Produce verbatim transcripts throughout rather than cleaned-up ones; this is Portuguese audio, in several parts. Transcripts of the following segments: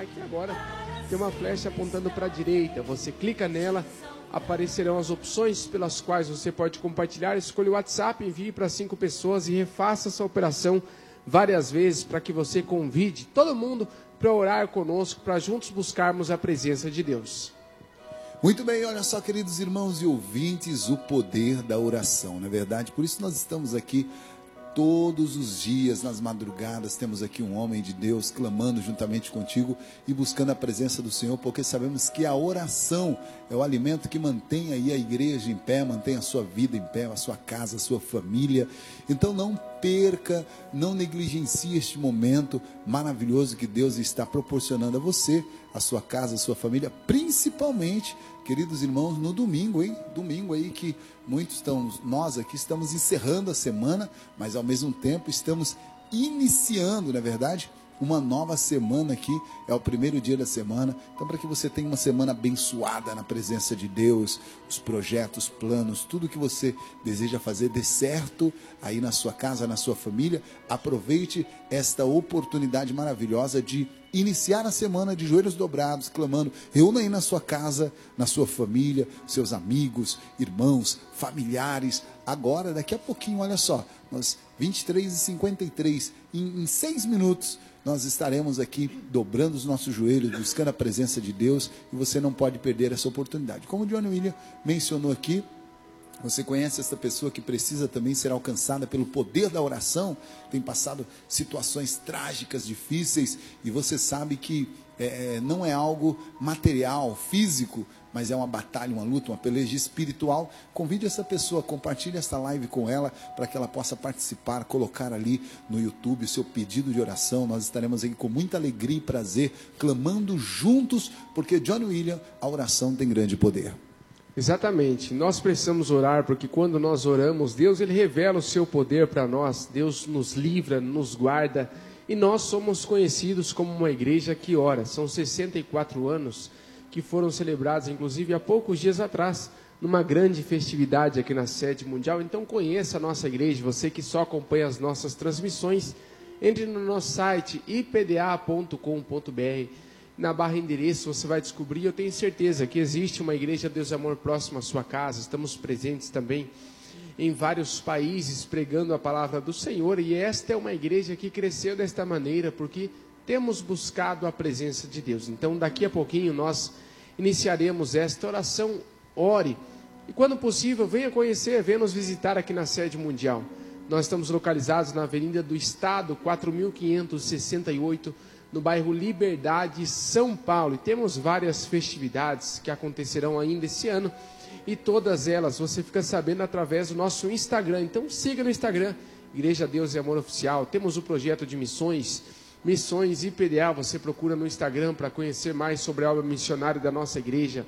like e agora tem uma flecha apontando para a direita. Você clica nela, aparecerão as opções pelas quais você pode compartilhar. Escolha o WhatsApp, envie para cinco pessoas e refaça essa operação várias vezes para que você convide todo mundo para orar conosco, para juntos buscarmos a presença de Deus. Muito bem, olha só, queridos irmãos e ouvintes, o poder da oração, não é verdade? Por isso nós estamos aqui todos os dias, nas madrugadas, temos aqui um homem de Deus clamando juntamente contigo e buscando a presença do Senhor, porque sabemos que a oração é o alimento que mantém aí a igreja em pé, mantém a sua vida em pé, a sua casa, a sua família. Então não perca, não negligencie este momento maravilhoso que Deus está proporcionando a você, a sua casa, a sua família, principalmente, queridos irmãos, no domingo, hein? Domingo aí que muitos estão, nós aqui estamos encerrando a semana, mas ao mesmo tempo estamos iniciando, não é verdade? Uma nova semana aqui, é o primeiro dia da semana. Então, para que você tenha uma semana abençoada na presença de Deus, os projetos, planos, tudo que você deseja fazer dê certo aí na sua casa, na sua família, aproveite esta oportunidade maravilhosa de iniciar a semana de joelhos dobrados, clamando. Reúna aí na sua casa, na sua família, seus amigos, irmãos, familiares. Agora, daqui a pouquinho, olha só, nós vinte e três e cinquenta e três, em, em seis minutos, nós estaremos aqui dobrando os nossos joelhos, buscando a presença de Deus, e você não pode perder essa oportunidade. Como o John William mencionou aqui, você conhece essa pessoa que precisa também ser alcançada pelo poder da oração, tem passado situações trágicas, difíceis, e você sabe que é, não é algo material, físico, mas é uma batalha, uma luta, uma peleja espiritual. Convide essa pessoa, compartilhe essa live com ela, para que ela possa participar, colocar ali no YouTube o seu pedido de oração. Nós estaremos aqui com muita alegria e prazer, clamando juntos, porque John William, a oração tem grande poder. Exatamente, nós precisamos orar, porque quando nós oramos, Deus ele revela o seu poder para nós, Deus nos livra, nos guarda, e nós somos conhecidos como uma igreja que ora. São sessenta e quatro anos que foram celebrados, inclusive há poucos dias atrás, numa grande festividade aqui na sede mundial. Então conheça a nossa igreja, você que só acompanha as nossas transmissões, entre no nosso site i p d a ponto com ponto b r. Na barra endereço você vai descobrir, eu tenho certeza que existe uma igreja Deus e Amor próxima à sua casa. Estamos presentes também em vários países pregando a palavra do Senhor, e esta é uma igreja que cresceu desta maneira porque temos buscado a presença de Deus. Então daqui a pouquinho nós iniciaremos esta oração. Ore, e quando possível venha conhecer, venha nos visitar aqui na sede mundial. Nós estamos localizados na Avenida do Estado quatro mil quinhentos e sessenta e oito, no bairro Liberdade, São Paulo, e temos várias festividades que acontecerão ainda esse ano, e todas elas você fica sabendo através do nosso Instagram. Então siga no Instagram, Igreja Deus e Amor Oficial. Temos o projeto de missões, Missões I P D A, você procura no Instagram para conhecer mais sobre a obra missionária da nossa igreja.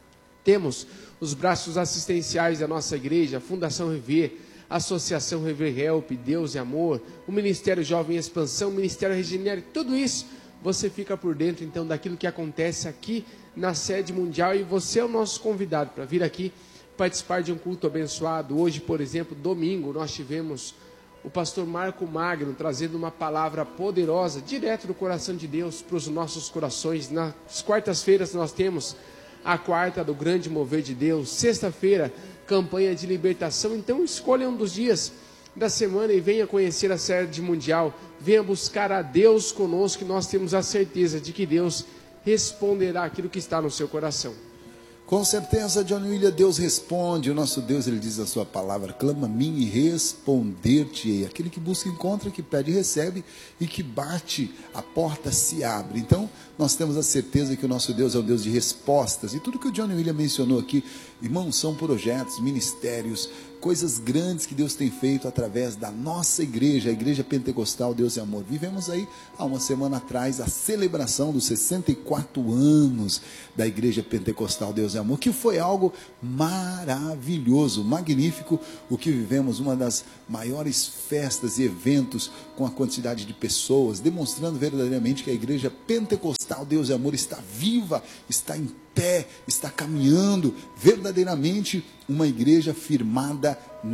Temos os braços assistenciais da nossa igreja, Fundação Rever, Associação Rever Help, Deus e Amor, o Ministério Jovem Expansão, o Ministério Regenere, tudo isso você fica por dentro então daquilo que acontece aqui na sede mundial, e você é o nosso convidado para vir aqui participar de um culto abençoado. Hoje, por exemplo, domingo, nós tivemos o pastor Marco Magno trazendo uma palavra poderosa, direto do coração de Deus para os nossos corações. Nas quartas-feiras nós temos a quarta do grande mover de Deus, sexta-feira, campanha de libertação. Então escolha um dos dias da semana e venha conhecer a sede mundial, venha buscar a Deus conosco, que nós temos a certeza de que Deus responderá aquilo que está no seu coração. Com certeza, John William, Deus responde. O nosso Deus, ele diz a sua palavra: clama a mim e responder-te-ei. Aquele que busca encontra, que pede recebe, e que bate a porta se abre. Então nós temos a certeza que o nosso Deus é um Deus de respostas, e tudo que o John William mencionou aqui, irmãos, são projetos, ministérios, coisas grandes que Deus tem feito através da nossa igreja, a Igreja Pentecostal Deus e Amor. Vivemos aí, há uma semana atrás, a celebração dos sessenta e quatro anos da Igreja Pentecostal Deus e Amor, que foi algo maravilhoso, magnífico, o que vivemos, uma das maiores festas e eventos com a quantidade de pessoas, demonstrando verdadeiramente que a Igreja Pentecostal Deus e Amor está viva, está em pé, está caminhando, verdadeiramente uma igreja firmada na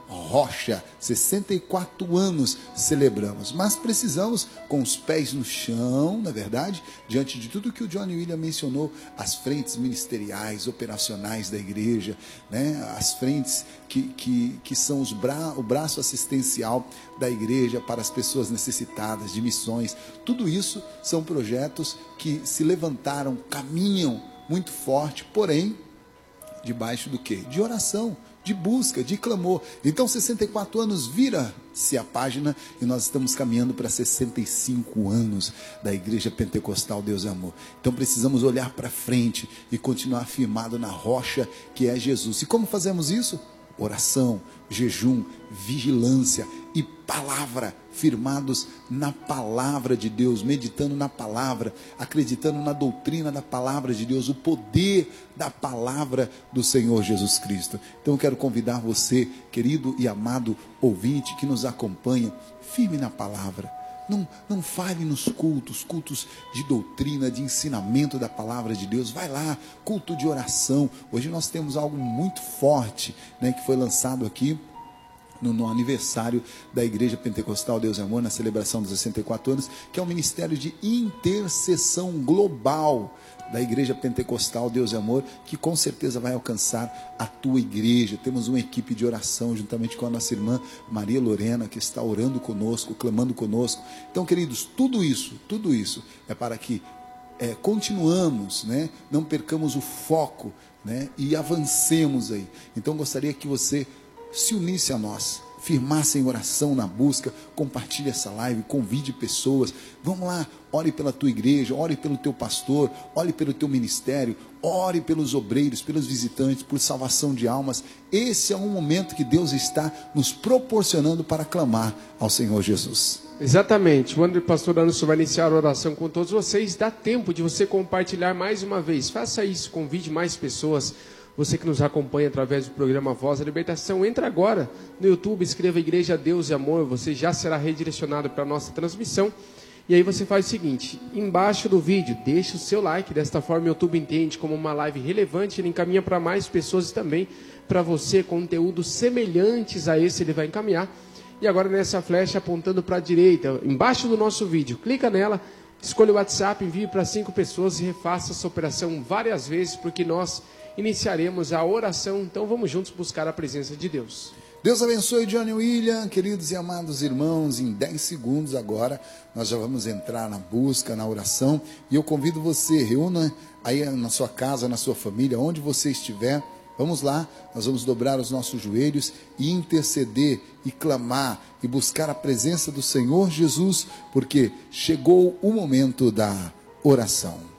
rocha. sessenta e quatro anos celebramos, mas precisamos, com os pés no chão, na verdade, diante de tudo que o Johnny William mencionou, as frentes ministeriais, operacionais da igreja, né? As frentes que, que, que são os bra o braço assistencial da igreja para as pessoas necessitadas, de missões. Tudo isso são projetos que se levantaram, caminham muito forte, porém, debaixo do quê? De oração, de busca, de clamor. Então, sessenta e quatro anos, vira-se a página e nós estamos caminhando para sessenta e cinco anos da Igreja Pentecostal Deus é Amor. Então, precisamos olhar para frente e continuar firmado na rocha que é Jesus. E como fazemos isso? Oração, jejum, vigilância e palavra, firmados na palavra de Deus, meditando na palavra, acreditando na doutrina da palavra de Deus, o poder da palavra do Senhor Jesus Cristo. Então eu quero convidar você, querido e amado ouvinte que nos acompanha, firme na palavra. Não, não fale nos cultos, cultos de doutrina, de ensinamento da palavra de Deus. Vai lá, culto de oração. Hoje nós temos algo muito forte, né, que foi lançado aqui no, no aniversário da Igreja Pentecostal Deus é Amor, na celebração dos sessenta e quatro anos, que é o Ministério de Intercessão Global da Igreja Pentecostal Deus é Amor, que com certeza vai alcançar a tua igreja. Temos uma equipe de oração, juntamente com a nossa irmã Maria Lorena, que está orando conosco, clamando conosco. Então, queridos, tudo isso, tudo isso é para que é, continuamos, né, não percamos o foco, né, e avancemos aí. Então, gostaria que você se unisse a nós, firmasse em oração na busca, compartilhe essa live, convide pessoas, vamos lá, ore pela tua igreja, ore pelo teu pastor, ore pelo teu ministério, ore pelos obreiros, pelos visitantes, por salvação de almas. Esse é um momento que Deus está nos proporcionando para clamar ao Senhor Jesus. Exatamente, o André Pastor Anderson vai iniciar a oração com todos vocês. Dá tempo de você compartilhar mais uma vez, faça isso, convide mais pessoas. Você que nos acompanha através do programa Voz da Libertação, entra agora no YouTube, escreva Igreja Deus e Amor, você já será redirecionado para a nossa transmissão. E aí você faz o seguinte, embaixo do vídeo, deixa o seu like, desta forma o YouTube entende como uma live relevante, ele encaminha para mais pessoas e também para você conteúdos semelhantes a esse ele vai encaminhar. E agora nessa flecha apontando para a direita, embaixo do nosso vídeo, clica nela, escolha o WhatsApp, envie para cinco pessoas e refaça essa operação várias vezes, porque nós iniciaremos a oração. Então vamos juntos buscar a presença de Deus. Deus abençoe Johnny William, queridos e amados irmãos. Em dez segundos agora nós já vamos entrar na busca, na oração, e eu convido você, reúna aí na sua casa, na sua família, onde você estiver. Vamos lá, nós vamos dobrar os nossos joelhos e interceder e clamar e buscar a presença do Senhor Jesus, porque chegou o momento da oração.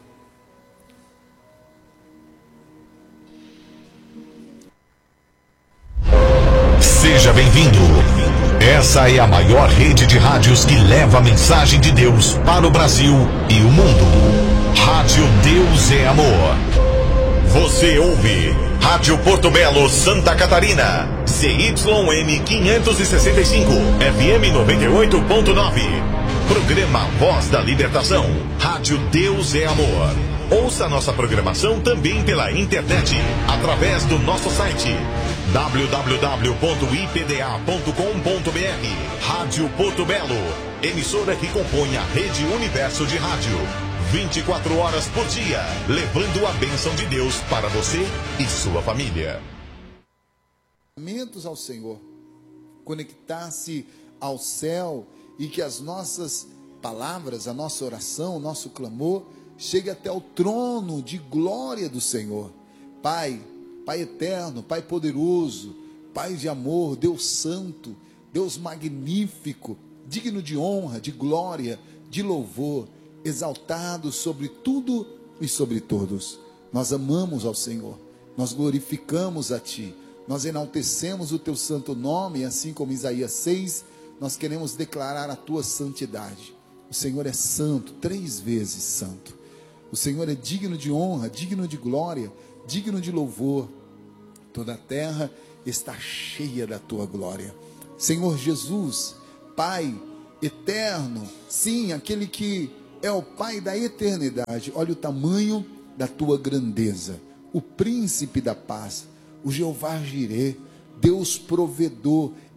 Seja bem-vindo. Essa é a maior rede de rádios que leva a mensagem de Deus para o Brasil e o mundo. Rádio Deus é Amor. Você ouve Rádio Porto Belo, Santa Catarina, C Y M quinhentos e sessenta e cinco, F M noventa e oito ponto nove. Programa Voz da Libertação. Rádio Deus é Amor. Ouça nossa programação também pela internet, através do nosso site w w w ponto i p d a ponto com ponto b r. Rádio Porto Belo, emissora que compõe a Rede Universo de Rádio. vinte e quatro horas por dia, levando a bênção de Deus para você e sua família. Momentos ao Senhor, conectar-se ao céu e que as nossas palavras, a nossa oração, o nosso clamor chegue até o trono de glória do Senhor. Pai, Pai eterno, Pai poderoso, Pai de amor, Deus santo, Deus magnífico, digno de honra, de glória, de louvor, exaltado sobre tudo e sobre todos. Nós amamos ao Senhor, nós glorificamos a Ti, nós enaltecemos o Teu santo nome, assim como Isaías seis, nós queremos declarar a Tua santidade. O Senhor é santo, três vezes santo. O Senhor é digno de honra, digno de glória, digno de louvor. Toda a terra está cheia da Tua glória. Senhor Jesus, Pai eterno, sim, aquele que é o Pai da eternidade. Olha o tamanho da Tua grandeza. O príncipe da paz, o Jeová Jirê, Deus provedor,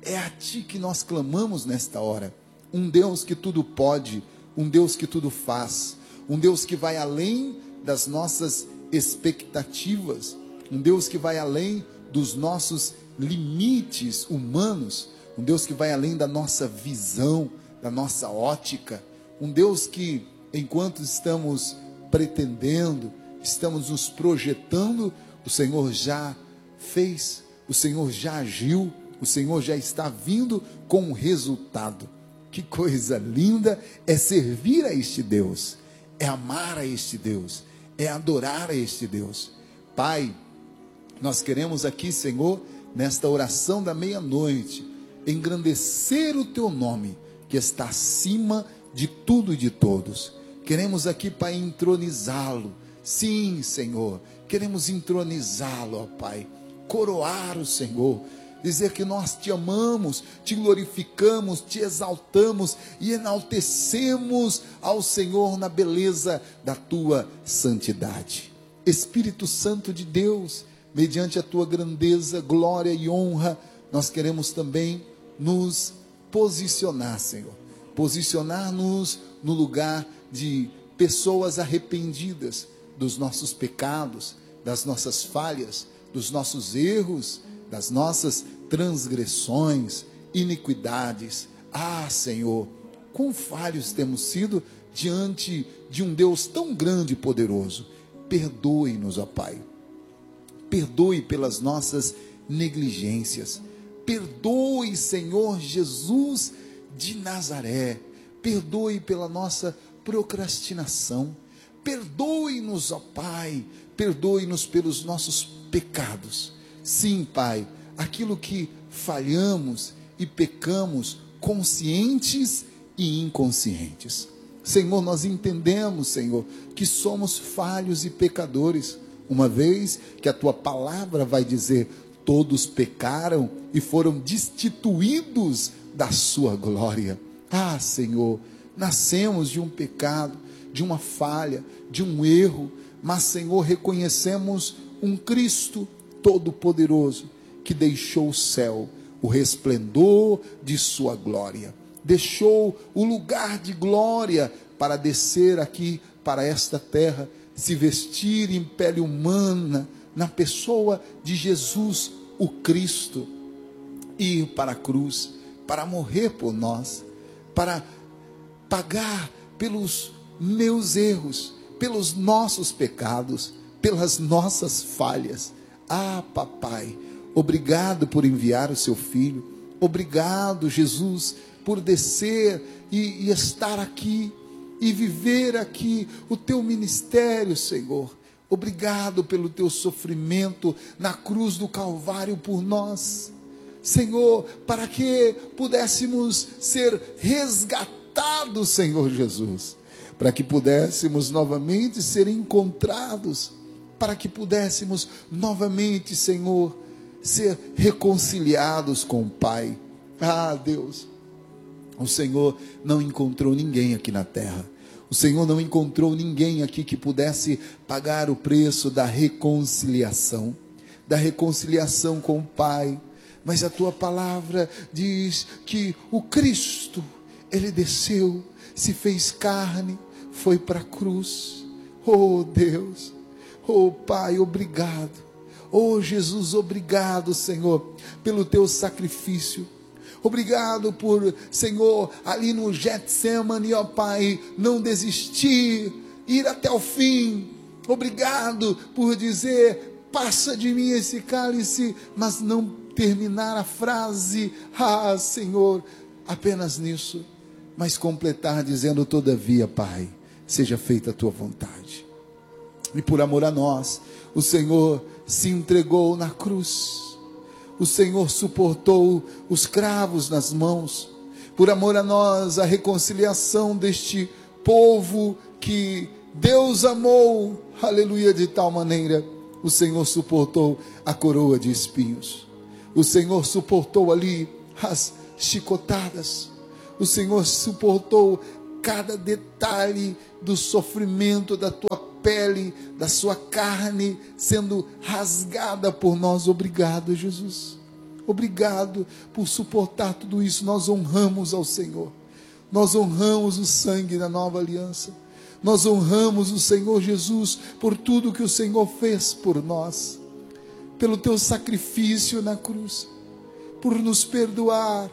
É a Ti que nós clamamos nesta hora. Um Deus que tudo pode, um Deus que tudo faz, um Deus que vai além das nossas expectativas, um Deus que vai além dos nossos limites humanos, um Deus que vai além da nossa visão, da nossa ótica, um Deus que, enquanto estamos pretendendo, estamos nos projetando, o Senhor já fez, o Senhor já agiu, o Senhor já está vindo com um resultado. Que coisa linda é servir a este Deus, é amar a este Deus, é adorar a este Deus. Pai, nós queremos aqui, Senhor, nesta oração da meia-noite, engrandecer o Teu nome, que está acima de tudo e de todos. Queremos aqui, Pai, entronizá-lo. Sim, Senhor, queremos entronizá-lo, ó Pai, coroar o Senhor, dizer que nós Te amamos, Te glorificamos, Te exaltamos e enaltecemos ao Senhor na beleza da Tua santidade. Espírito Santo de Deus, mediante a Tua grandeza, glória e honra, nós queremos também nos posicionar, Senhor, posicionar-nos no lugar de pessoas arrependidas dos nossos pecados, das nossas falhas, dos nossos erros, das nossas transgressões, iniquidades. Ah, Senhor, quão falhos temos sido diante de um Deus tão grande e poderoso. Perdoe-nos, ó Pai. Perdoe pelas nossas negligências. Perdoe, Senhor Jesus de Nazaré. Perdoe pela nossa procrastinação. Perdoe-nos, ó Pai. Perdoe-nos pelos nossos pecados. Sim, Pai, aquilo que falhamos e pecamos, conscientes e inconscientes. Senhor, nós entendemos, Senhor, que somos falhos e pecadores, uma vez que a Tua palavra vai dizer: todos pecaram e foram destituídos da Sua glória. Ah, Senhor, nascemos de um pecado, de uma falha, de um erro, mas, Senhor, reconhecemos um Cristo Todo-Poderoso, que deixou o céu, o resplendor de sua glória, deixou o lugar de glória para descer aqui para esta terra, se vestir em pele humana, na pessoa de Jesus, o Cristo, ir para a cruz, para morrer por nós, para pagar pelos meus erros, pelos nossos pecados, pelas nossas falhas. Ah, papai, obrigado por enviar o seu filho, obrigado, Jesus, por descer e, e estar aqui, e viver aqui o teu ministério, Senhor. Obrigado pelo teu sofrimento na cruz do Calvário por nós, Senhor, para que pudéssemos ser resgatados, Senhor Jesus, para que pudéssemos novamente ser encontrados, para que pudéssemos novamente, Senhor, ser reconciliados com o Pai. Ah, Deus, o Senhor não encontrou ninguém aqui na terra, o Senhor não encontrou ninguém aqui que pudesse pagar o preço da reconciliação, da reconciliação com o Pai, mas a Tua palavra diz que o Cristo, Ele desceu, se fez carne, foi para a cruz. Oh Deus, oh Pai, obrigado. Oh Jesus, obrigado, Senhor, pelo Teu sacrifício. Obrigado por, Senhor, ali no Getsemane, ó Pai, não desistir, ir até o fim. Obrigado por dizer: passa de mim esse cálice, mas não terminar a frase, ah Senhor, apenas nisso, mas completar dizendo: todavia, Pai, seja feita a Tua vontade. E por amor a nós, o Senhor se entregou na cruz. O Senhor suportou os cravos nas mãos, por amor a nós, a reconciliação deste povo que Deus amou, aleluia, de tal maneira. O Senhor suportou a coroa de espinhos, o Senhor suportou ali as chicotadas, o Senhor suportou cada detalhe do sofrimento da Tua pele, da Sua carne sendo rasgada por nós. Obrigado, Jesus. Obrigado por suportar tudo isso. Nós honramos ao Senhor. Nós honramos o sangue da nova aliança. Nós honramos o Senhor Jesus por tudo que o Senhor fez por nós. Pelo teu sacrifício na cruz. Por nos perdoar.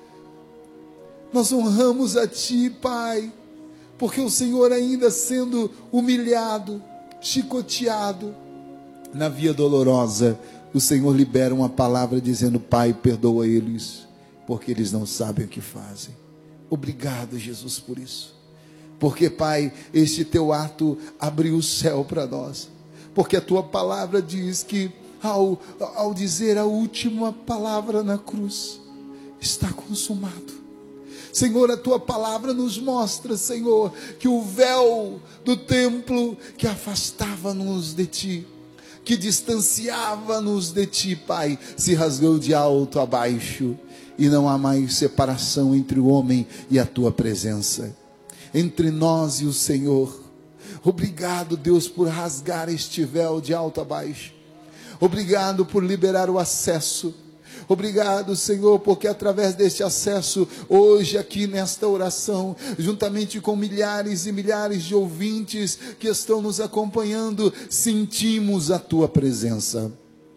Nós honramos a Ti, Pai. Porque o Senhor, ainda sendo humilhado, chicoteado, na via dolorosa, o Senhor libera uma palavra dizendo: Pai, perdoa eles, porque eles não sabem o que fazem. Obrigado, Jesus, por isso. Porque, Pai, este teu ato abriu o céu para nós. Porque a tua palavra diz que, ao, ao dizer a última palavra na cruz, está consumado. Senhor, a tua palavra nos mostra, Senhor, que o véu do templo que afastava-nos de ti, que distanciava-nos de ti, Pai, se rasgou de alto a baixo, e não há mais separação entre o homem e a tua presença, entre nós e o Senhor. Obrigado, Deus, por rasgar este véu de alto a baixo. Obrigado por liberar o acesso. Obrigado, Senhor, porque através deste acesso, hoje aqui nesta oração, juntamente com milhares e milhares de ouvintes que estão nos acompanhando, sentimos a tua presença,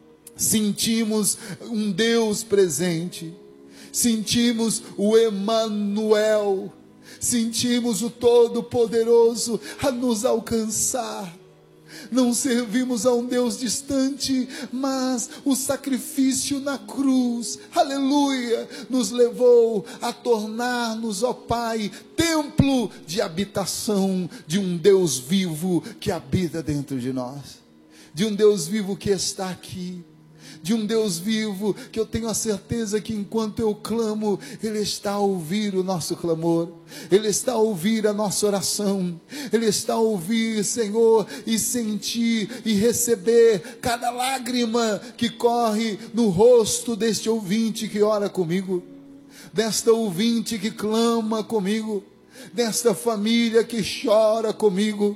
sentimos um Deus presente, sentimos o Emanuel, sentimos o Todo-Poderoso a nos alcançar. Não servimos a um Deus distante, mas o sacrifício na cruz, aleluia, nos levou a tornar-nos, ó Pai, templo de habitação de um Deus vivo que habita dentro de nós, de um Deus vivo que está aqui, de um Deus vivo que eu tenho a certeza que enquanto eu clamo, Ele está a ouvir o nosso clamor, Ele está a ouvir a nossa oração, Ele está a ouvir, Senhor, e sentir e receber cada lágrima que corre no rosto deste ouvinte que ora comigo, desta ouvinte que clama comigo, desta família que chora comigo.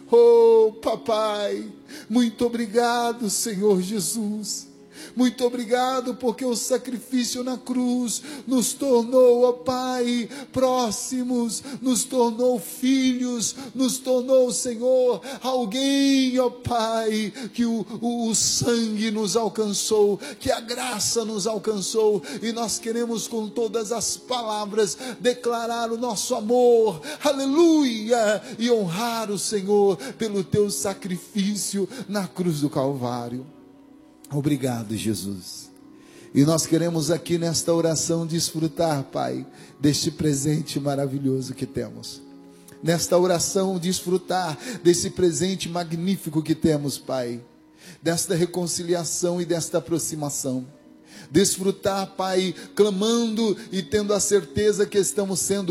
Oh, papai, muito obrigado, Senhor Jesus. Muito obrigado, porque o sacrifício na cruz nos tornou, ó Pai, próximos, nos tornou filhos, nos tornou, Senhor, alguém, ó Pai, que o, o, o sangue nos alcançou, que a graça nos alcançou, e nós queremos com todas as palavras declarar o nosso amor, aleluia, e honrar o Senhor pelo teu sacrifício na cruz do Calvário. Obrigado, Jesus. E nós queremos aqui nesta oração desfrutar, Pai, deste presente maravilhoso que temos. Nesta oração desfrutar desse presente magnífico que temos, Pai. Desta reconciliação e desta aproximação. Desfrutar, Pai, clamando e tendo a certeza que estamos sendo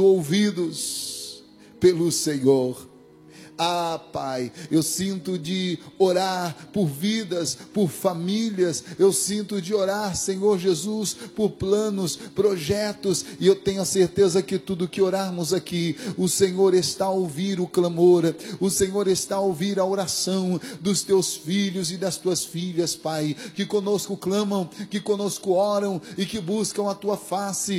ouvidos pelo Senhor. Ah, Pai, eu sinto de orar por vidas, por famílias, eu sinto de orar, Senhor Jesus, por planos, projetos, e eu tenho a certeza que tudo que orarmos aqui, o Senhor está a ouvir o clamor, o Senhor está a ouvir a oração dos teus filhos e das tuas filhas, Pai, que conosco clamam, que conosco oram e que buscam a tua face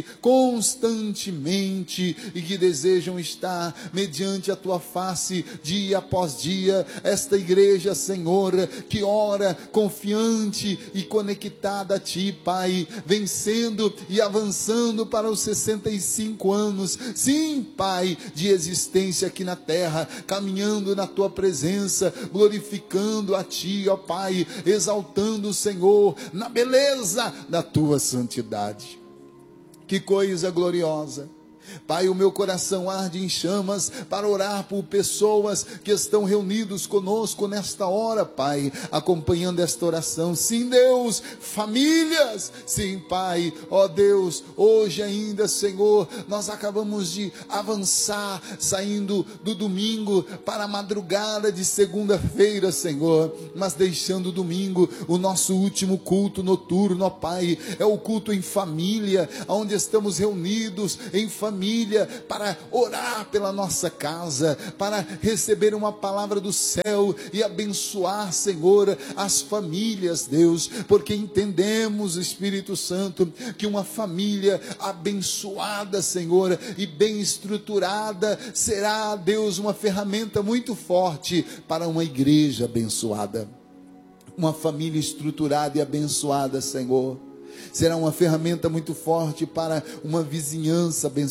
constantemente e que desejam estar mediante a tua face dia após dia. Esta igreja, Senhor, que ora confiante e conectada a Ti, Pai, vencendo e avançando para os sessenta e cinco anos, sim, Pai, de existência aqui na terra, caminhando na Tua presença, glorificando a Ti, ó Pai, exaltando o Senhor na beleza da Tua santidade. Que coisa gloriosa! Pai, o meu coração arde em chamas para orar por pessoas que estão reunidos conosco nesta hora, Pai, acompanhando esta oração. Sim, Deus, famílias, sim, Pai, ó Deus, hoje ainda, Senhor, nós acabamos de avançar, saindo do domingo para a madrugada de segunda-feira, Senhor, mas deixando o domingo, o nosso último culto noturno, ó Pai, é o culto em família, onde estamos reunidos em família, família para orar pela nossa casa, para receber uma palavra do céu e abençoar, Senhor, as famílias, Deus, porque entendemos, Espírito Santo, que uma família abençoada, Senhor, e bem estruturada será, Deus, uma ferramenta muito forte para uma igreja abençoada. Uma família estruturada e abençoada, Senhor, será uma ferramenta muito forte para uma vizinhança abençoada.